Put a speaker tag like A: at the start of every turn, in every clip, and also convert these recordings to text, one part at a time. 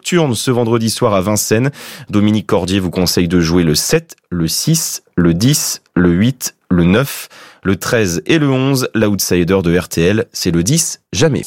A: nocturne ce vendredi soir à Vincennes. Dominique Cordier vous conseille de jouer le 7, le 6, le 10, le 8, le 9, le 13 et le 11. L'outsider de RTL, c'est le 10, jamais.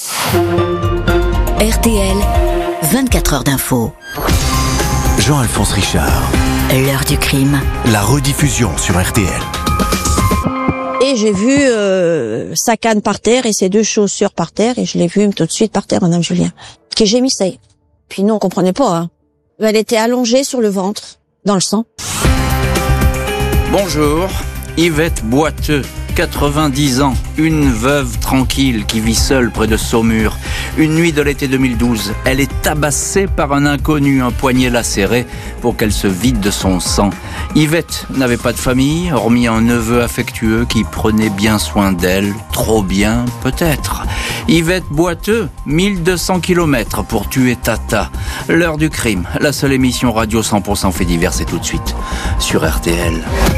B: RTL, 24 heures d'info.
C: Jean-Alphonse Richard.
B: L'heure du crime.
C: La rediffusion sur RTL.
D: Et j'ai vu sa canne par terre et ses 2 chaussures par terre, et je l'ai vu tout de suite par terre, Madame Julien, qui gémissait. Puis nous, on comprenait pas. Hein. Elle était allongée sur le ventre, dans le sang.
E: Bonjour, Yvette Boiteux, 90 ans, une veuve tranquille qui vit seule près de Saumur. Une nuit de l'été 2012, elle est tabassée par un inconnu, un poignet lacéré, pour qu'elle se vide de son sang. Yvette n'avait pas de famille, hormis un neveu affectueux qui prenait bien soin d'elle, trop bien peut-être. Yvette Boiteux, 1200 km pour tuer Tata. L'heure du crime, la seule émission radio 100% fait divers, c'est tout de suite sur RTL.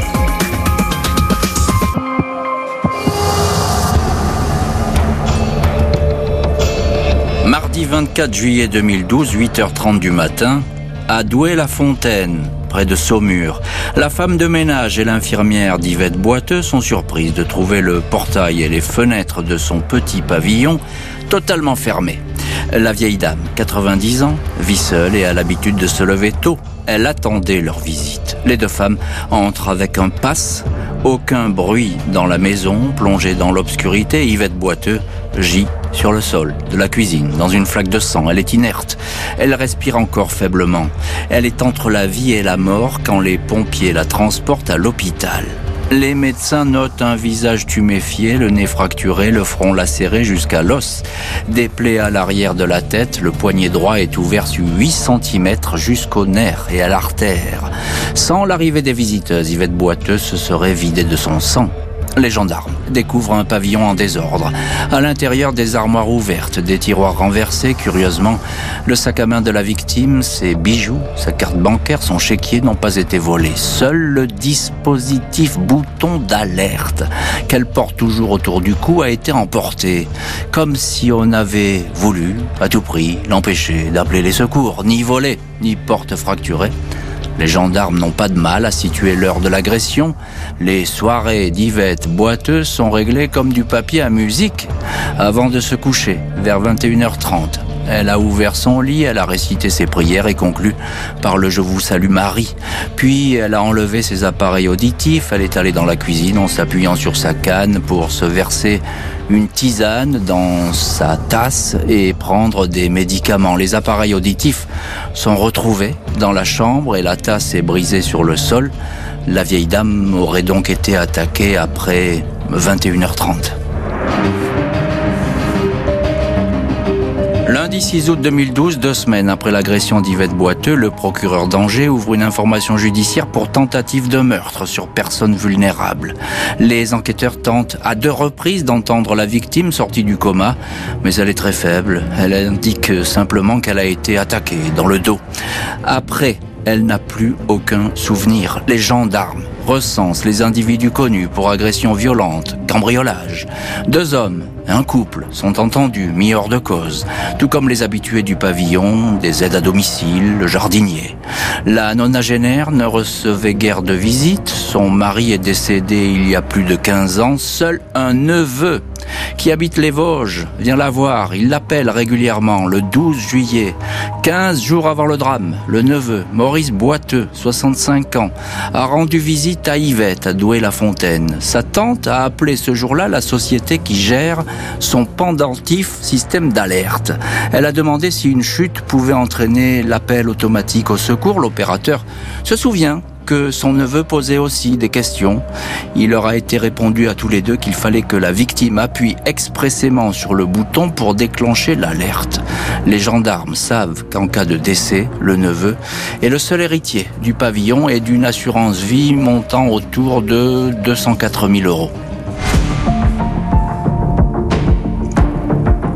E: Mardi 24 juillet 2012, 8h30 du matin, à Douai-la-Fontaine, près de Saumur. La femme de ménage et l'infirmière d'Yvette Boiteux sont surprises de trouver le portail et les fenêtres de son petit pavillon totalement fermés. La vieille dame, 90 ans, vit seule et a l'habitude de se lever tôt. Elle attendait leur visite. Les 2 femmes entrent avec un passe. Aucun bruit dans la maison, plongée dans l'obscurité. Yvette Boiteux gît sur le sol de la cuisine, dans une flaque de sang. Elle est inerte. Elle respire encore faiblement. Elle est entre la vie et la mort quand les pompiers la transportent à l'hôpital. Les médecins notent un visage tuméfié, le nez fracturé, le front lacéré jusqu'à l'os. Des plaies à l'arrière de la tête, le poignet droit est ouvert sur 8 cm jusqu'au nerf et à l'artère. Sans l'arrivée des visiteuses, Yvette Boiteux se serait vidée de son sang. Les gendarmes découvrent un pavillon en désordre. À l'intérieur, des armoires ouvertes, des tiroirs renversés. Curieusement, le sac à main de la victime, ses bijoux, sa carte bancaire, son chéquier n'ont pas été volés. Seul le dispositif bouton d'alerte qu'elle porte toujours autour du cou a été emporté. Comme si on avait voulu, à tout prix, l'empêcher d'appeler les secours. Ni volé, ni porte fracturée. Les gendarmes n'ont pas de mal à situer l'heure de l'agression. Les soirées d'Yvette Boiteux sont réglées comme du papier à musique. Avant de se coucher, vers 21h30, elle a ouvert son lit, elle a récité ses prières et conclu par le « Je vous salue Marie ». Puis elle a enlevé ses appareils auditifs, elle est allée dans la cuisine en s'appuyant sur sa canne pour se verser une tisane dans sa tasse et prendre des médicaments. Les appareils auditifs sont retrouvés dans la chambre et la tasse est brisée sur le sol. La vieille dame aurait donc été attaquée après 21h30. Lundi 6 août 2012, 2 semaines après l'agression d'Yvette Boiteux, le procureur d'Angers ouvre une information judiciaire pour tentative de meurtre sur personne vulnérable. Les enquêteurs tentent à 2 reprises d'entendre la victime sortie du coma, mais elle est très faible. Elle indique simplement qu'elle a été attaquée dans le dos. Après, elle n'a plus aucun souvenir. Les gendarmes recensent les individus connus pour agression violente, cambriolage. 2 hommes, un couple sont entendus, mis hors de cause, tout comme les habitués du pavillon, des aides à domicile, le jardinier. La nonagénaire ne recevait guère de visites, son mari est décédé il y a plus de 15 ans, seul un neveu qui habite les Vosges vient la voir, il l'appelle régulièrement. Le 12 juillet, 15 jours avant le drame, le neveu, Maurice Boiteux, 65 ans, a rendu visite à Yvette, à Douai-la-Fontaine. Sa tante a appelé ce jour-là la société qui gère son pendentif système d'alerte. Elle a demandé si une chute pouvait entraîner l'appel automatique au secours. L'opérateur se souvient que son neveu posait aussi des questions. Il leur a été répondu à tous les 2 qu'il fallait que la victime appuie expressément sur le bouton pour déclencher l'alerte. Les gendarmes savent qu'en cas de décès, le neveu est le seul héritier du pavillon et d'une assurance vie montant autour de 204 000 €.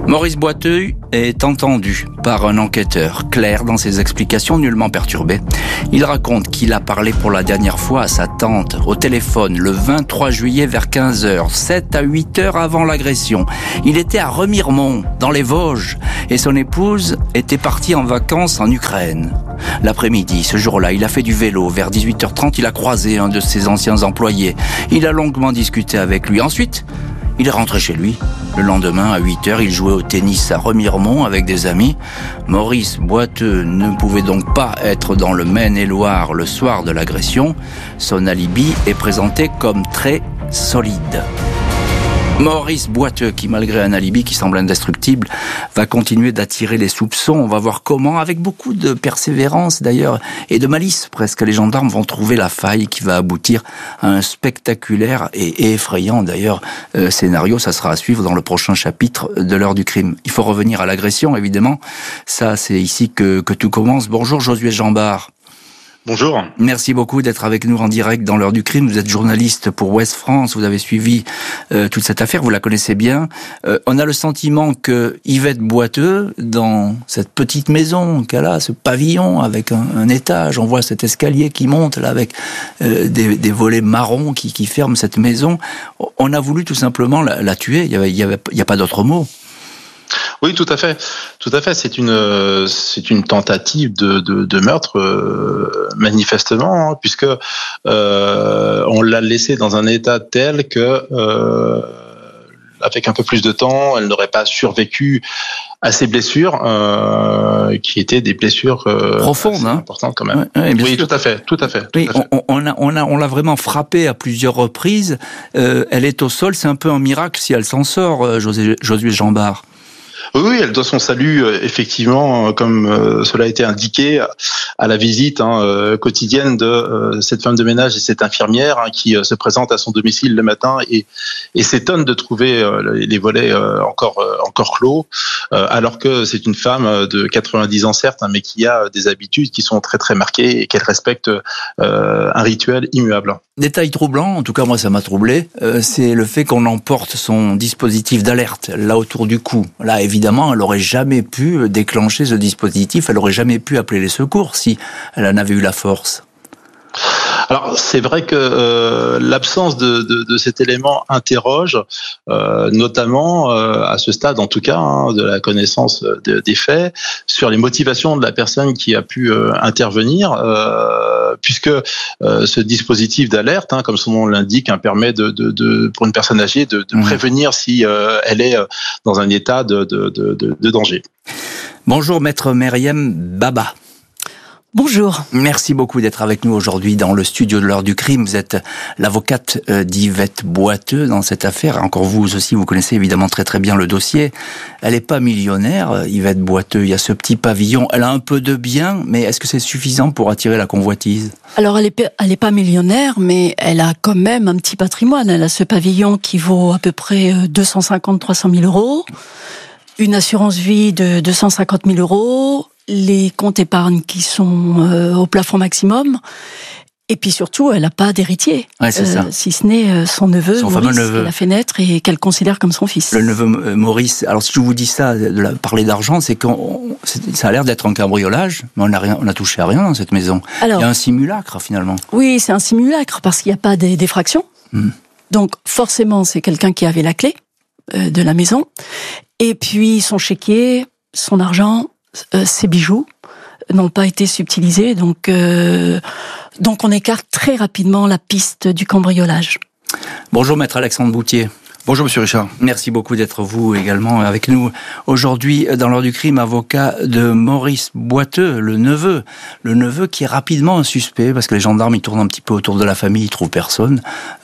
E: Maurice Boiteux est entendu par un enquêteur, clair dans ses explications, nullement perturbé. Il raconte qu'il a parlé pour la dernière fois à sa tante au téléphone le 23 juillet vers 15h, 7 à 8 heures avant l'agression. Il était à Remiremont, dans les Vosges, et son épouse était partie en vacances en Ukraine. L'après-midi, ce jour-là, il a fait du vélo. Vers 18h30, il a croisé un de ses anciens employés. Il a longuement discuté avec lui. Ensuite, il est rentré chez lui. Le lendemain, à 8h, il jouait au tennis à Remiremont avec des amis. Maurice Boiteux ne pouvait donc pas être dans le Maine-et-Loire le soir de l'agression. Son alibi est présenté comme très solide. Maurice Boiteux, qui malgré un alibi qui semble indestructible, va continuer d'attirer les soupçons. On va voir comment, avec beaucoup de persévérance d'ailleurs, et de malice presque, les gendarmes vont trouver la faille qui va aboutir à un spectaculaire et effrayant d'ailleurs scénario. Ça sera à suivre dans le prochain chapitre de l'heure du crime. Il faut revenir à l'agression, évidemment. Ça, c'est ici que tout commence. Bonjour Josué Jambard.
F: Bonjour.
E: Merci beaucoup d'être avec nous en direct dans l'heure du crime. Vous êtes journaliste pour Ouest France, vous avez suivi toute cette affaire, vous la connaissez bien. On a le sentiment que Yvette Boiteux, dans cette petite maison qu'elle a, ce pavillon avec un étage, on voit cet escalier qui monte là avec des volets marrons qui ferment cette maison, on a voulu tout simplement la tuer, il y a pas d'autre mot.
F: Oui, tout à fait. Tout à fait. C'est une tentative de meurtre, manifestement, hein, puisque on l'a laissée dans un état tel que, avec un peu plus de temps, elle n'aurait pas survécu à ces blessures, qui étaient des blessures
E: profondes,
F: importantes quand même.
E: Oui,
F: tout à fait.
E: Oui, on l'a vraiment frappée à plusieurs reprises. Elle est au sol. C'est un peu un miracle si elle s'en sort, Josué Jambard.
F: Oui, elle doit son salut, effectivement, comme cela a été indiqué, à la visite quotidienne de cette femme de ménage et cette infirmière qui se présente à son domicile le matin et s'étonne de trouver les volets encore clos, alors que c'est une femme de 90 ans certes, mais qui a des habitudes qui sont très très marquées et qu'elle respecte un rituel immuable.
E: Détail troublant, en tout cas moi ça m'a troublé, c'est le fait qu'on emporte son dispositif d'alerte là autour du cou. Là évidemment elle aurait jamais pu déclencher ce dispositif, elle aurait jamais pu appeler les secours si elle en avait eu la force.
F: Alors c'est vrai que l'absence de cet élément interroge, notamment à ce stade en tout cas de la connaissance des faits, sur les motivations de la personne qui a pu intervenir, puisque ce dispositif d'alerte, comme son nom l'indique, permet pour une personne âgée de prévenir si elle est dans un état de danger.
E: Bonjour maître Myriam Baba.
G: Bonjour.
E: Merci beaucoup d'être avec nous aujourd'hui dans le studio de l'heure du crime. Vous êtes l'avocate d'Yvette Boiteux dans cette affaire. Encore vous aussi, vous connaissez évidemment très très bien le dossier. Elle n'est pas millionnaire, Yvette Boiteux. Il y a ce petit pavillon. Elle a un peu de biens, mais est-ce que c'est suffisant pour attirer la convoitise ?
G: Alors, elle est pas millionnaire, mais elle a quand même un petit patrimoine. Elle a ce pavillon qui vaut à peu près 250-300 000 euros. Une assurance vie de 250 000 euros. Les comptes épargne qui sont au plafond maximum. Et puis surtout, elle n'a pas d'héritier.
E: Ouais, c'est ça.
G: Si ce n'est son neveu,
E: son
G: Maurice,
E: neveu,
G: qu'elle a fait naître et qu'elle considère comme son fils.
E: Le neveu Maurice. Alors si je vous dis ça, parler d'argent, c'est que ça a l'air d'être un cambriolage, mais on n'a touché à rien dans cette maison. Alors, il y a un simulacre finalement.
G: Oui, c'est un simulacre parce qu'il n'y a pas d'effraction. Donc forcément, c'est quelqu'un qui avait la clé de la maison. Et puis son chéquier, son argent, ses bijoux n'ont pas été subtilisés, donc on écarte très rapidement la piste du cambriolage.
E: Bonjour maître Alexandre Boutier.
H: Bonjour Monsieur Richard.
E: Merci beaucoup d'être vous également avec nous aujourd'hui dans l'heure du crime, avocat de Maurice Boiteux, le neveu qui est rapidement un suspect parce que les gendarmes ils tournent un petit peu autour de la famille, ils trouvent personne.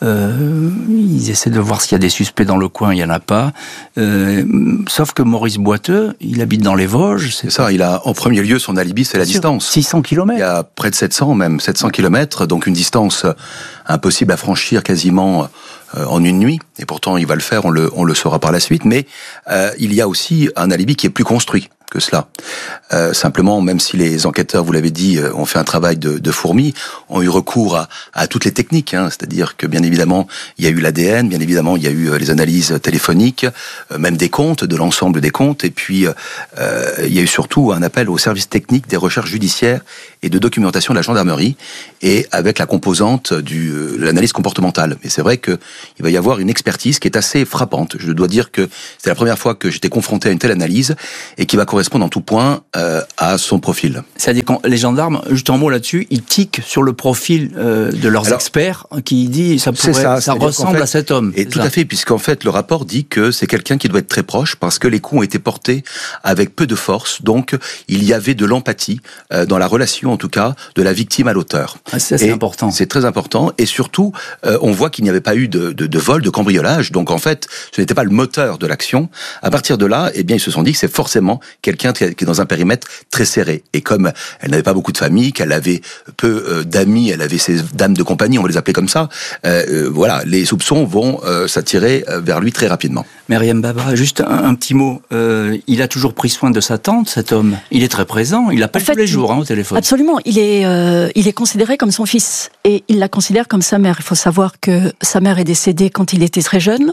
E: Ils essaient de voir s'il y a des suspects dans le coin, il y en a pas. Sauf que Maurice Boiteux, il habite dans les Vosges.
H: C'est ça, il a en premier lieu son alibi, c'est la distance.
E: 600 km.
H: Il y a près de 700 km, donc une distance impossible à franchir quasiment en une nuit, et pourtant il va le faire, on le saura par la suite, mais il y a aussi un alibi qui est plus construit. que cela. Simplement, même si les enquêteurs, vous l'avez dit, ont fait un travail de fourmi, ont eu recours à toutes les techniques. C'est-à-dire que, bien évidemment, il y a eu l'ADN, bien évidemment, il y a eu les analyses téléphoniques, même des comptes, de l'ensemble des comptes, et puis il y a eu surtout un appel au service technique des recherches judiciaires et de documentation de la gendarmerie, et avec la composante de l'analyse comportementale. Mais c'est vrai qu'il va y avoir une expertise qui est assez frappante. Je dois dire que c'est la première fois que j'étais confronté à une telle analyse, et qui va correspondre en tout point à son profil.
E: C'est-à-dire que les gendarmes, juste un mot là-dessus, ils tiquent sur le profil de leurs experts qui dit ça ressemble à cet homme.
H: Et tout à fait, puisqu'en fait le rapport dit que c'est quelqu'un qui doit être très proche parce que les coups ont été portés avec peu de force, donc il y avait de l'empathie dans la relation en tout cas de la victime à l'auteur.
E: C'est important.
H: C'est très important, et surtout on voit qu'il n'y avait pas eu de vol, de cambriolage, donc en fait ce n'était pas le moteur de l'action. À partir de là, eh bien ils se sont dit que c'est forcément quelqu'un qui est dans un périmètre très serré. Et comme elle n'avait pas beaucoup de famille, qu'elle avait peu d'amis, elle avait ses dames de compagnie, on va les appeler comme ça, voilà, les soupçons vont s'attirer vers lui très rapidement.
E: Myriam Baba, juste un petit mot. Il a toujours pris soin de sa tante, cet homme. Il est très présent, il appelle tous les jours au téléphone.
G: Absolument, il est considéré comme son fils. Et il la considère comme sa mère. Il faut savoir que sa mère est décédée quand il était très jeune.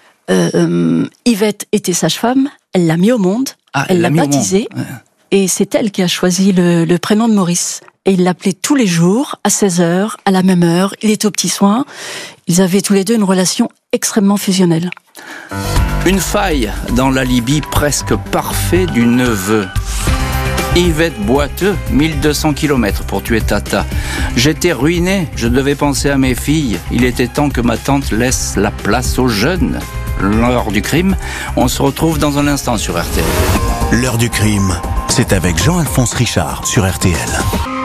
G: Yvette était sage-femme, elle l'a mis au monde, elle l'a baptisé, et c'est elle qui a choisi le prénom de Maurice. Et il l'appelait tous les jours, à 16h, à la même heure, il était aux petits soins. Ils avaient tous les deux une relation extrêmement fusionnelle.
E: Une faille dans l'alibi presque parfait du neveu. Yvette Boiteux, 1200 km pour tuer Tata. J'étais ruiné, je devais penser à mes filles. Il était temps que ma tante laisse la place aux jeunes. L'heure du crime, on se retrouve dans un instant sur RTL.
C: L'heure du crime, c'est avec Jean-Alphonse Richard sur RTL.